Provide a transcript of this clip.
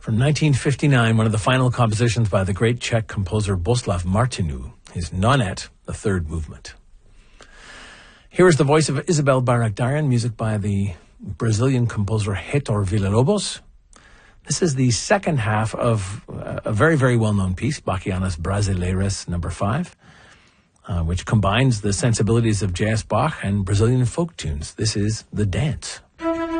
From 1959, one of the final compositions by the great Czech composer Bohuslav Martinu, his Nonet, the third movement. Here is the voice of Isabel Barakdarian, music by the Brazilian composer Heitor Villa-Lobos. This is the second half of a very, very well-known piece, Bachianas Brasileiras No. 5, which combines the sensibilities of J.S. Bach and Brazilian folk tunes. This is The Dance.